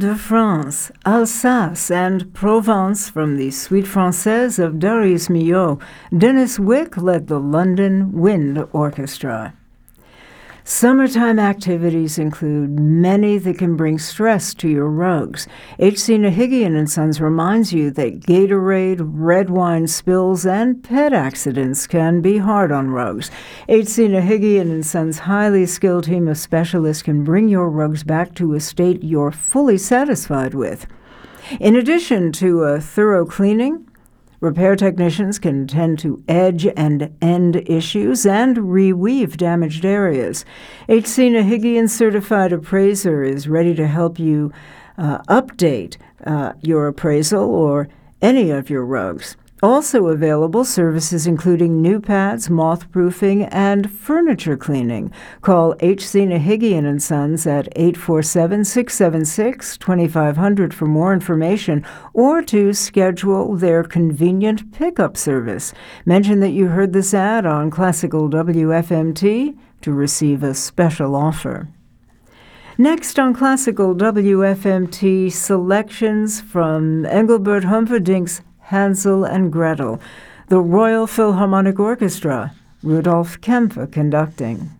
de France, Alsace, and Provence from the Suite Française of Darius Milhaud. Dennis Wick led the London Wind Orchestra. Summertime activities include many that can bring stress to your rugs. H.C. Nahigian & Sons reminds you that Gatorade, red wine spills, and pet accidents can be hard on rugs. H.C. Nahigian & Sons' highly skilled team of specialists can bring your rugs back to a state you're fully satisfied with. In addition to a thorough cleaning, repair technicians can tend to edge and end issues and reweave damaged areas. H.C. Nahigian Certified Appraiser is ready to help you update your appraisal or any of your rugs. Also available services including new pads, moth-proofing, and furniture cleaning. Call H.C. Nahigian & Sons at 847-676-2500 for more information or to schedule their convenient pickup service. Mention that you heard this ad on Classical WFMT to receive a special offer. Next on Classical WFMT, selections from Engelbert Humperdinck's Hansel and Gretel, the Royal Philharmonic Orchestra, Rudolf Kempfer conducting.